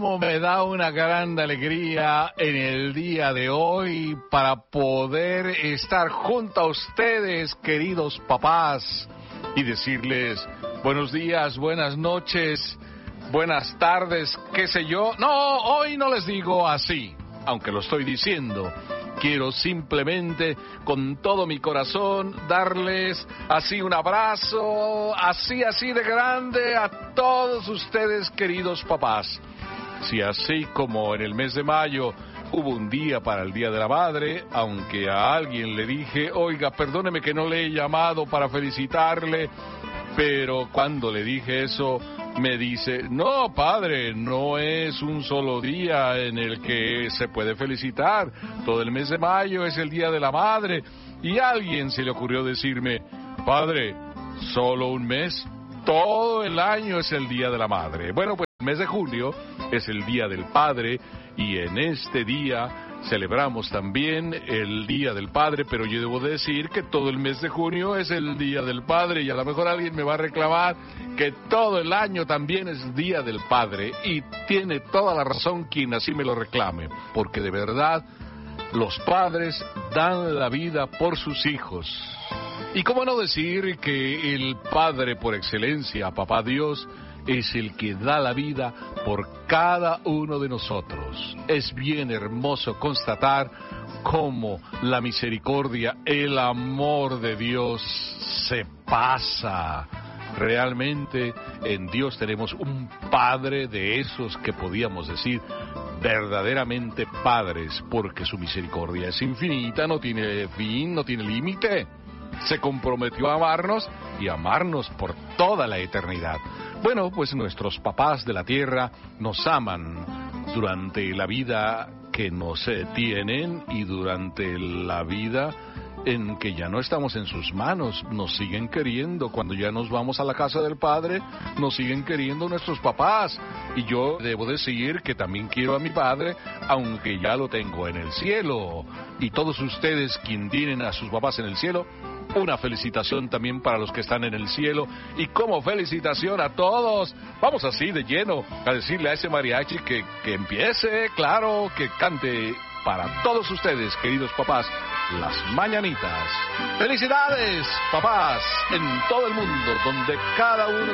cómo me da una gran alegría en el día de hoy para poder estar junto a ustedes, queridos papás, y decirles buenos días, buenas noches, buenas tardes, qué sé yo. No, hoy no les digo así, aunque lo estoy diciendo. Quiero simplemente, con todo mi corazón, darles así un abrazo, así de grande a todos ustedes, queridos papás. Si así como en el mes de mayo hubo un día para el Día de la Madre, aunque a alguien le dije, oiga, perdóneme que no le he llamado para felicitarle, pero cuando le dije eso, me dice, no, padre, no es un solo día en el que se puede felicitar. Todo el mes de mayo es el Día de la Madre. Y a alguien se le ocurrió decirme, padre, ¿solo un mes? Todo el año es el Día de la Madre. Bueno, pues el mes de julio es el Día del Padre y en este día celebramos también el Día del Padre, pero yo debo decir que todo el mes de junio es el Día del Padre y a lo mejor alguien me va a reclamar que todo el año también es Día del Padre y tiene toda la razón quien así me lo reclame, porque de verdad los padres dan la vida por sus hijos. Y cómo no decir que el Padre por excelencia, Papá Dios, es el que da la vida por cada uno de nosotros. Es bien hermoso constatar cómo la misericordia, el amor de Dios se pasa. Realmente en Dios tenemos un Padre de esos que podíamos decir verdaderamente padres, porque su misericordia es infinita, no tiene fin, no tiene límite. Se comprometió a amarnos y amarnos por toda la eternidad. Bueno, pues nuestros papás de la tierra nos aman durante la vida que nos tienen y durante la vida en que ya no estamos en sus manos. Nos siguen queriendo. Cuando ya nos vamos a la casa del Padre, nos siguen queriendo nuestros papás. Y yo debo decir que también quiero a mi Padre, aunque ya lo tengo en el cielo. Y todos ustedes, quien tienen a sus papás en el cielo, una felicitación también para los que están en el cielo. Y como felicitación a todos, vamos así de lleno a decirle a ese mariachi que empiece, claro, que cante para todos ustedes, queridos papás, las mañanitas. ¡Felicidades, papás, en todo el mundo, donde cada uno